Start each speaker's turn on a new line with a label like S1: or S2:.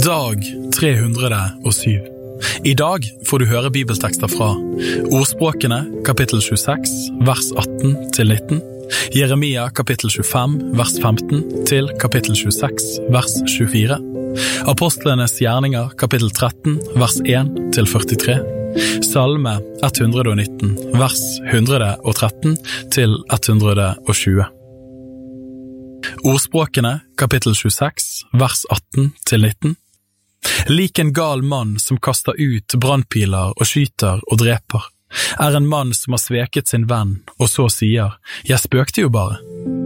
S1: Dag 307. I dag får du høre bibeltekster fra Ordspråkene, kapittel 26, vers 18-19, Jeremia, kapittel 25, vers 15, til kapittel 26, vers 24, Apostlenes gjerninger, kapittel 13, vers 1-43, Salme 119, vers 113 til 120. Ordspråkene, kapittel 26, vers 18-19. Lik en gal mann som kaster ut brannpiler og skyter og dreper, en mann som har sveket sin venn og så sier, «Jeg spøkte jo bare».